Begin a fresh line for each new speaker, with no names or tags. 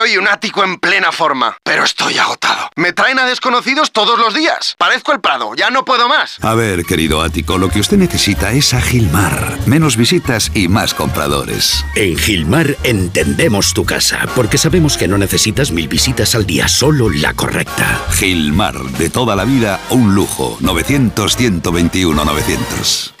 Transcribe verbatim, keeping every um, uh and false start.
Soy un ático en plena forma, pero estoy agotado. Me traen a desconocidos todos los días. Parezco el Prado, ya no puedo más.
A ver, querido ático, lo que usted necesita es a Gilmar. Menos visitas y más compradores.
En Gilmar entendemos tu casa, porque sabemos que no necesitas mil visitas al día, solo la correcta.
Gilmar, de toda la vida, un lujo. novecientos, ciento veintiuno, novecientos.